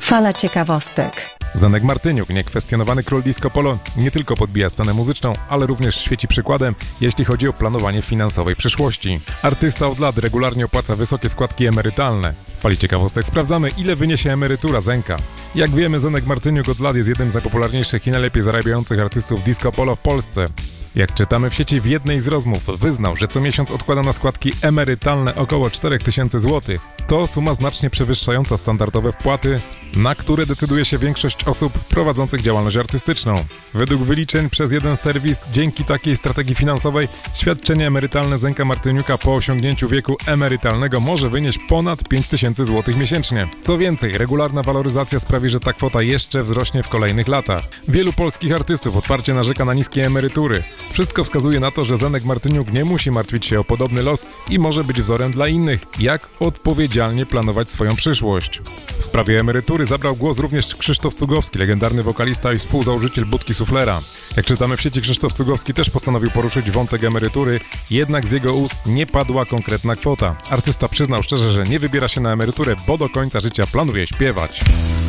Fala ciekawostek. Zenek Martyniuk, niekwestionowany król disco polo, nie tylko podbija scenę muzyczną, ale również świeci przykładem, jeśli chodzi o planowanie finansowej przyszłości. Artysta od lat regularnie opłaca wysokie składki emerytalne. W Fali ciekawostek sprawdzamy, ile wyniesie emerytura Zenka. Jak wiemy, Zenek Martyniuk od lat jest jednym z najpopularniejszych i najlepiej zarabiających artystów disco polo w Polsce. Jak czytamy w sieci, w jednej z rozmów wyznał, że co miesiąc odkłada na składki emerytalne około 4000 zł. To suma znacznie przewyższająca standardowe wpłaty, na które decyduje się większość osób prowadzących działalność artystyczną. Według wyliczeń przez jeden serwis, dzięki takiej strategii finansowej, świadczenie emerytalne Zenka Martyniuka po osiągnięciu wieku emerytalnego może wynieść ponad 5000 zł miesięcznie. Co więcej, regularna waloryzacja sprawi, że ta kwota jeszcze wzrośnie w kolejnych latach. Wielu polskich artystów odparcie narzeka na niskie emerytury. Wszystko wskazuje na to, że Zenek Martyniuk nie musi martwić się o podobny los i może być wzorem dla innych, jak odpowiedzialnie planować swoją przyszłość. W sprawie emerytury zabrał głos również Krzysztof Cugowski, legendarny wokalista i współzałożyciel Budki Suflera. Jak czytamy w sieci, Krzysztof Cugowski też postanowił poruszyć wątek emerytury, jednak z jego ust nie padła konkretna kwota. Artysta przyznał szczerze, że nie wybiera się na emeryturę, bo do końca życia planuje śpiewać.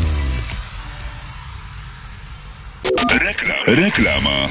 Reklama.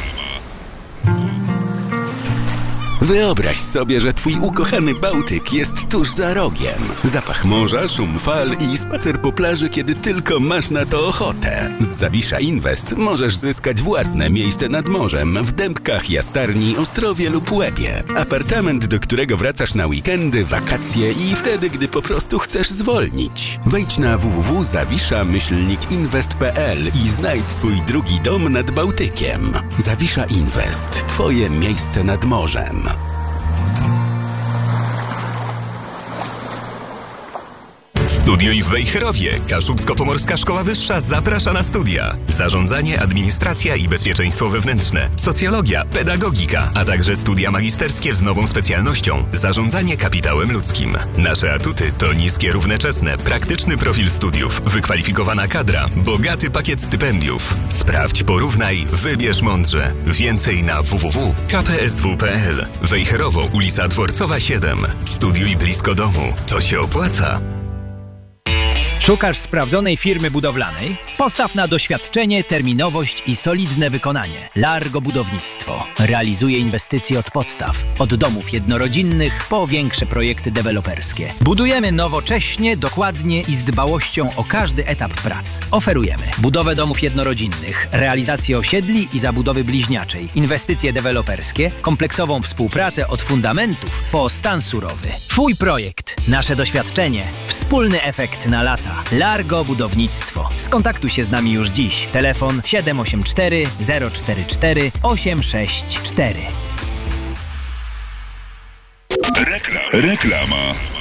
Wyobraź sobie, że twój ukochany Bałtyk jest tuż za rogiem. Zapach morza, szum fal i spacer po plaży, kiedy tylko masz na to ochotę. Z Zawisza Invest możesz zyskać własne miejsce nad morzem w Dębkach, Jastarni, Ostrowie lub Łebie. Apartament, do którego wracasz na weekendy, wakacje i wtedy, gdy po prostu chcesz zwolnić. Wejdź na www.zawisza-invest.pl i znajdź swój drugi dom nad Bałtykiem. Zawisza Invest. Twoje miejsce nad morzem. Studiuj w Wejherowie. Kaszubsko-Pomorska Szkoła Wyższa zaprasza na studia. Zarządzanie, administracja i bezpieczeństwo wewnętrzne, socjologia, pedagogika, a także studia magisterskie z nową specjalnością zarządzanie kapitałem ludzkim. Nasze atuty to niskie, równoczesne, praktyczny profil studiów, wykwalifikowana kadra, bogaty pakiet stypendiów. Sprawdź, porównaj, wybierz mądrze. Więcej na www.kpsw.pl. Wejherowo, ulica Dworcowa 7. Studiuj blisko domu. To się opłaca. Szukasz sprawdzonej firmy budowlanej? Postaw na doświadczenie, terminowość i solidne wykonanie. Largo Budownictwo realizuje inwestycje od podstaw. Od domów jednorodzinnych po większe projekty deweloperskie. Budujemy nowocześnie, dokładnie i z dbałością o każdy etap prac. Oferujemy budowę domów jednorodzinnych, realizację osiedli i zabudowy bliźniaczej, inwestycje deweloperskie, kompleksową współpracę od fundamentów po stan surowy. Twój projekt, nasze doświadczenie, wspólny efekt na lata. Largo Budownictwo. Skontaktuj się z nami już dziś. Telefon 784 044 864. Reklama.